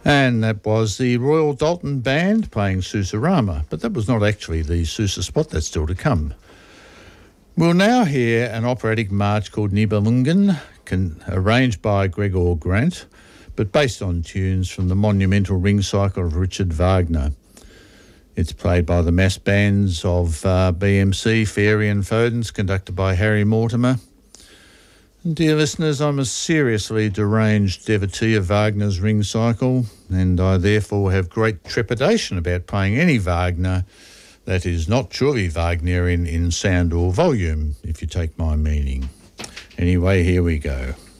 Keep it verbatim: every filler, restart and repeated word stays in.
And that was the Royal Dalton Band playing Susurama, but that was not actually the Susa spot, that's still to come. We'll now hear an operatic march called Nibelungen, can, arranged by Gregor Grant, but based on tunes from the monumental ring cycle of Richard Wagner. It's played by the mass bands of uh, B M C, Fairy and Fodens, conducted by Harry Mortimer. And dear listeners, I'm a seriously deranged devotee of Wagner's ring cycle, and I therefore have great trepidation about playing any Wagner that is not truly Wagnerian in sound or volume, if you take my meaning. Anyway, here we go.